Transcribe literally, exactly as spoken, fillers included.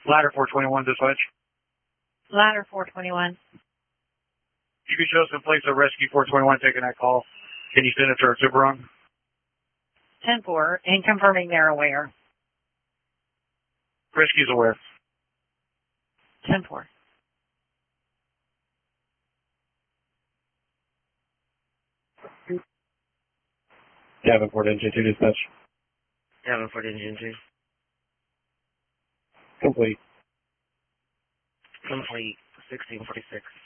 Ladder four twenty-one, dispatch. Ladder four twenty-one. You can show us in place of rescue four twenty-one taking that call. Can you send it to our super run? ten four, and confirming they're aware. Rescue's aware. ten four. Davenport Engine two, dispatch. Davenport Engine two. Complete. Complete. sixteen forty-six.